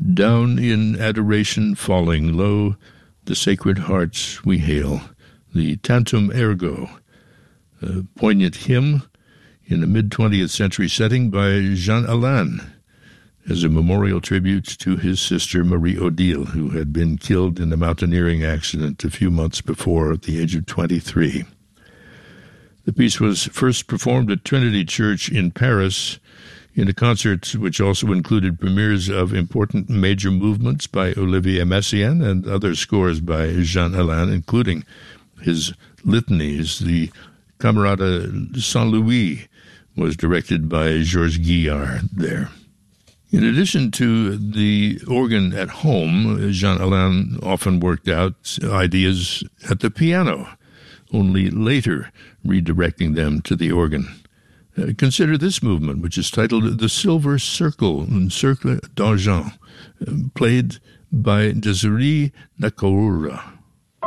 Down in adoration falling low, the Sacred Hearts we hail, the Tantum Ergo, a poignant hymn in a mid-20th century setting by Jean Alain, as a memorial tribute to his sister Marie Odile, who had been killed in a mountaineering accident a few months before at the age of 23. The piece was first performed at Trinity Church in Paris in a concert which also included premieres of important major movements by Olivier Messiaen and other scores by Jean Alain, including his litanies. The Camerata Saint-Louis was directed by Georges Guillard there. In addition to the organ at home, Jean Alain often worked out ideas at the piano, only later redirecting them to the organ. Consider this movement, which is titled The Silver Circle, Un Cercle d'Argent, played by Désirée Nakaoura.